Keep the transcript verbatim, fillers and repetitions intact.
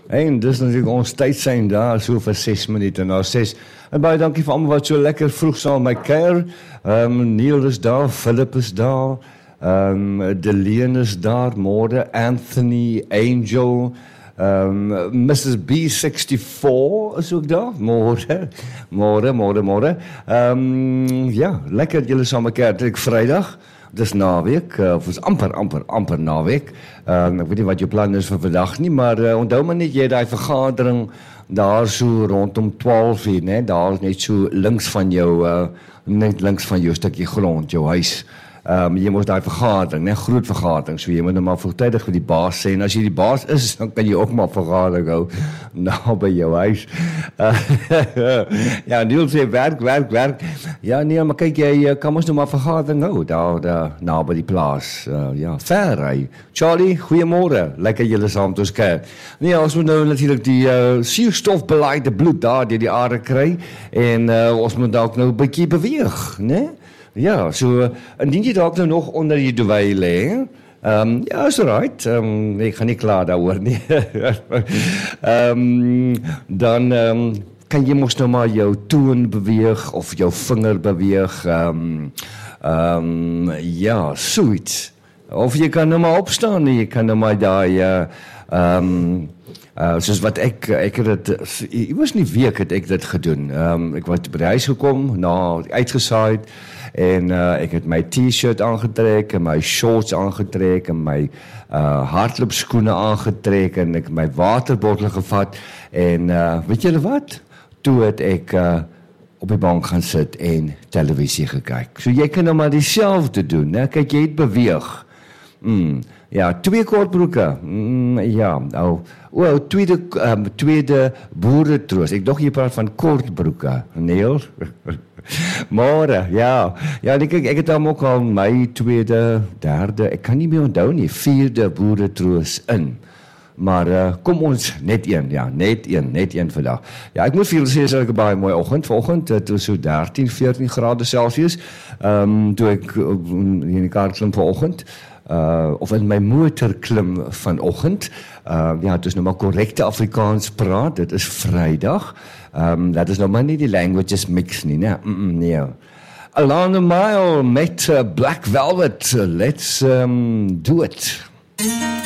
En dis natuurlijk ons tyd zijn daar, so vir ses minute na ses. En baie dankie vir almal wat so lekker vroeg saam my kuier. Um, Neil is daar, Philip is daar, um, Deleen is daar, môre, Anthony, Angel, um, missus B sixty-four is ook daar, môre, môre, môre, môre. Um, ja, lekker julle saam my kuier, dit is Vrydag. Dis naweek, uh, of is amper, amper, amper naweek. Uh, ek weet nie wat jou plan is vir vandag nie, maar uh, onthou maar net jy daai vergadering daar so rondom twaalf uur, né? Daar is net so links van jou, uh, net links van jou stukkie grond, jou huis. Um, jy moet daai vergadering, né? Groot vergadering, so jy moet nou maar vroegtydig vir die baas sê, en as jy die baas is, dan kan jy ook maar vergadering hou, nou by jou huis. Uh, ja, Neil sê, werk, werk, werk. Ja, nee, maar kyk, jy kan ons nou maar vergadering hou, daar, daar, nou by die plaas. Uh, ja, ver, hy. Charlie, goeiemôre, lekker julle saam met ons kuier. Nee, ons moet nou natuurlijk die uh, suurstofbeleide bloed daar deur die are kry, en uh, ons moet dalk nou 'n bietjie beweeg, né? Ja, so, indien jy dalk nou nog onder die duwy lê, um, ja, is alright, um, ek gaan nie klaar daaroor nie, um, dan um, kan jy mos nou maar jou toon beweeg, of jou vinger beweeg, um, um, ja, soets, of jy kan nou maar opstaan, jy kan nou maar daai, uh, um, Uh, soos wat ek, ek het het, ek was nie week het ek dit gedoen, um, ek was by die huis gekom, na uitgesaai, en uh, ek het my t-shirt aangetrek, en my shorts aangetrek, en my uh, hardloopskoene aangetrek, en ek my waterbottel gevat, en uh, weet julle wat? Toe het ek uh, op die bank gaan sit, en televisie gekyk. So jy kan nou maar dieselfde doen, né? Kyk, jy het beweeg. Mm, ja, twee kortbroeke, mm, ja, nou, oh, tweede, um, tweede boeretroos, ek dog jy praat van kortbroeke, Neil, môre, ja, ja, ek, ek het dan ook al my tweede, derde, ek kan nie meer onthou nie, vierde boeretroos in, maar uh, kom ons, net een, ja, net een, net een vandag. Ja, ek moet vir julle sê, is ek baie mooi oggend, vanoggend, het was so dertien, veertien grade Celsius, um, toe ek uh, in die kar klim vanoggend, Uh, of in my motor klim vanoggend. Uh, ja, het is nou maar korrekte Afrikaans praat, dit is Vrydag. Um, dat is nou maar nie die languages mix nie, ne? Mm -mm, nee. Along the Mile met uh, Black Velvet, let's um, do it.